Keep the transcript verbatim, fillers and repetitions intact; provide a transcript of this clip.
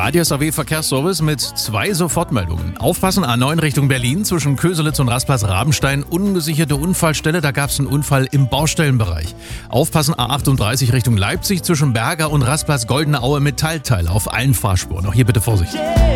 Radio S A W Verkehrsservice mit zwei Sofortmeldungen. Aufpassen, A neun Richtung Berlin zwischen Köselitz und Rastplatz Rabenstein. Ungesicherte Unfallstelle, da gab es einen Unfall im Baustellenbereich. Aufpassen, A achtunddreißig Richtung Leipzig zwischen Berger und Rastplatz Goldene Aue Metallteil auf allen Fahrspuren. Auch hier bitte Vorsicht.